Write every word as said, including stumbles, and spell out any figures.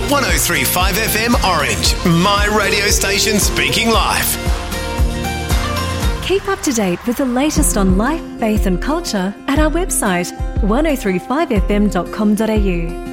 one oh three point five F M Orange, my radio station speaking life. Keep up to date with the latest on life, faith and culture at our website one oh three five f m dot com dot a u.